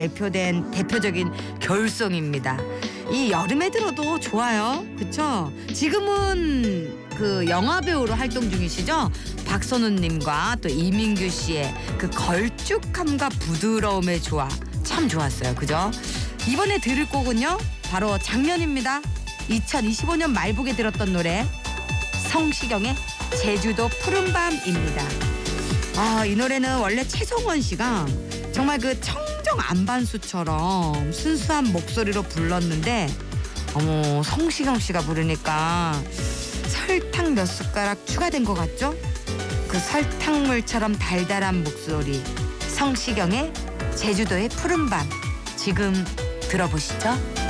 대표적인 겨울송입니다. 이 여름에 들어도 좋아요. 그쵸? 지금은 그 영화배우로 활동 중이시죠? 박선우님과 또 이민규 씨의 그 걸쭉함과 부드러움의 조화 참 좋았어요. 그죠? 이번에 들을 곡은요. 바로 작년입니다. 2025년 말복에 들었던 노래 성시경의 제주도 푸른밤입니다. 이 노래는 원래 최성원 씨가 정말 그 청정 안반수처럼 순수한 목소리로 불렀는데 성시경 씨가 부르니까 설탕 몇 숟가락 추가된 것 같죠? 그 설탕물처럼 달달한 목소리 성시경의 제주도의 푸른밤 지금 들어보시죠.